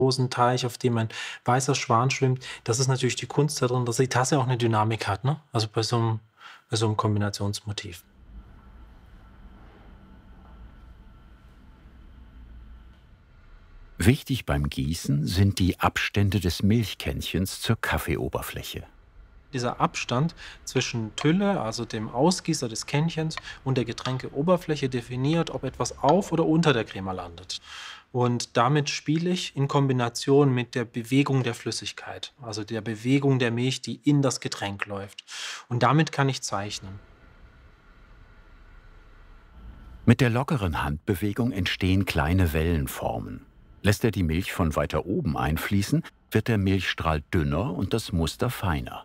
großen Teich, auf dem ein weißer Schwan schwimmt. Das ist natürlich die Kunst da drin, dass die Tasse auch eine Dynamik hat, ne? Also bei so einem Kombinationsmotiv. Wichtig beim Gießen sind die Abstände des Milchkännchens zur Kaffeeoberfläche. Dieser Abstand zwischen Tülle, also dem Ausgießer des Kännchens, und der Getränkeoberfläche definiert, ob etwas auf oder unter der Crema landet. Und damit spiele ich in Kombination mit der Bewegung der Flüssigkeit, also der Bewegung der Milch, die in das Getränk läuft. Und damit kann ich zeichnen. Mit der lockeren Handbewegung entstehen kleine Wellenformen. Lässt er die Milch von weiter oben einfließen, wird der Milchstrahl dünner und das Muster feiner.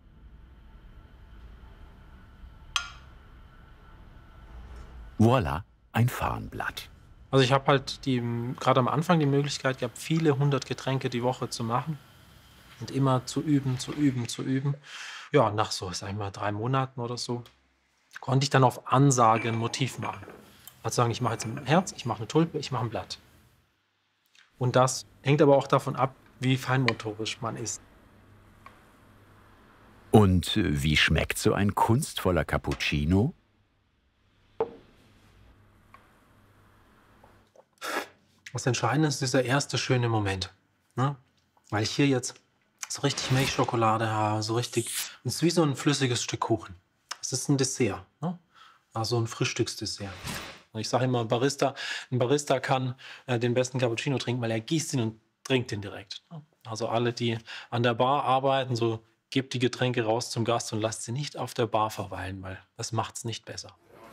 Voilà, ein Farnblatt. Also ich habe halt gerade am Anfang die Möglichkeit gehabt, viele hundert Getränke die Woche zu machen und immer zu üben, zu üben, zu üben. Ja, nach so, sag ich mal, 3 Monaten oder so, konnte ich dann auf Ansage ein Motiv machen. Also sagen, ich mache jetzt ein Herz, ich mache eine Tulpe, ich mache ein Blatt. Und das hängt aber auch davon ab, wie feinmotorisch man ist. Und wie schmeckt so ein kunstvoller Cappuccino? Das Entscheidende ist dieser erste schöne Moment, ne? Weil ich hier jetzt so richtig Milchschokolade habe, so richtig. Es ist wie so ein flüssiges Stück Kuchen. Es ist ein Dessert, ne? Also ein Frühstücksdessert. Und ich sage immer, ein Barista kann den besten Cappuccino trinken, weil er gießt ihn und trinkt ihn direkt, ne? Also alle, die an der Bar arbeiten, so gebt die Getränke raus zum Gast und lasst sie nicht auf der Bar verweilen, weil das macht's nicht besser.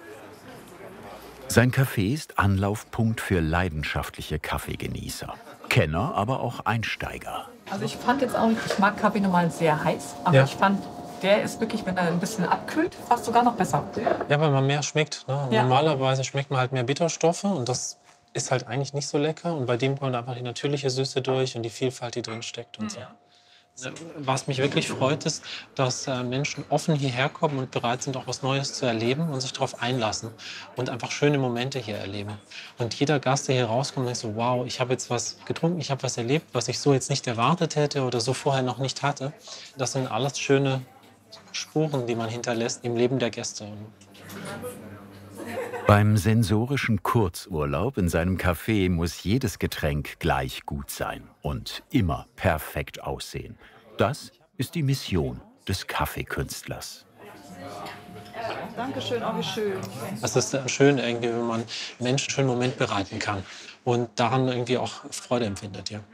Sein Café ist Anlaufpunkt für leidenschaftliche Kaffeegenießer. Kenner, aber auch Einsteiger. Also ich fand jetzt auch, ich mag Kaffee normal sehr heiß, aber Ja. ich fand, der ist wirklich, wenn er ein bisschen abkühlt, fast sogar noch besser. Ja, weil man mehr schmeckt, ne? Ja. Normalerweise schmeckt man halt mehr Bitterstoffe und das ist halt eigentlich nicht so lecker. Und bei dem kommt einfach die natürliche Süße durch und die Vielfalt, die drin steckt und so. Was mich wirklich freut, ist, dass Menschen offen hierher kommen und bereit sind, auch was Neues zu erleben und sich darauf einlassen und einfach schöne Momente hier erleben. Und jeder Gast, der hier rauskommt, denkt so, wow, ich habe jetzt was getrunken, ich habe was erlebt, was ich so jetzt nicht erwartet hätte oder so vorher noch nicht hatte. Das sind alles schöne Spuren, die man hinterlässt im Leben der Gäste. Beim sensorischen Kurzurlaub in seinem Café muss jedes Getränk gleich gut sein und immer perfekt aussehen. Das ist die Mission des Kaffeekünstlers. Dankeschön, auch wie schön. Das ist schön, irgendwie, wenn man Menschen einen schönen Moment bereiten kann und daran irgendwie auch Freude empfindet. Ja.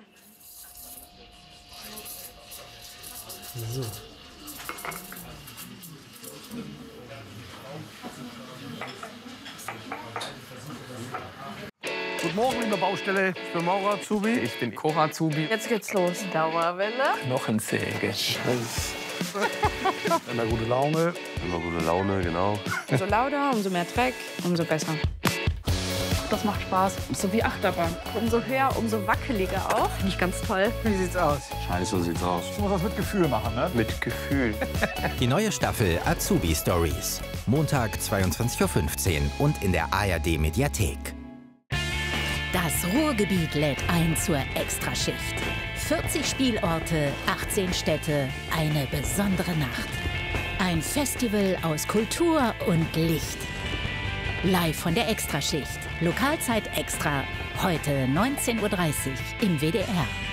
So. Guten Morgen, liebe Baustelle. Ich bin Maurer Azubi. Ich bin Koch Azubi. Jetzt geht's los. Dauerwelle. Knochensäge. Immer gute Laune. Immer gute Laune, genau. Umso lauter, umso mehr Dreck, umso besser. Das macht Spaß. So wie Achterbahn. Umso höher, umso wackeliger auch. Finde ich ganz toll. Wie sieht's aus? Scheiße, sieht's aus. Ich muss das mit Gefühl machen, ne? Mit Gefühl. Die neue Staffel Azubi Stories. Montag 22:15 Uhr und in der ARD Mediathek. Das Ruhrgebiet lädt ein zur Extraschicht. 40 Spielorte, 18 Städte, eine besondere Nacht. Ein Festival aus Kultur und Licht. Live von der Extraschicht. Lokalzeit extra. Heute 19:30 Uhr im WDR.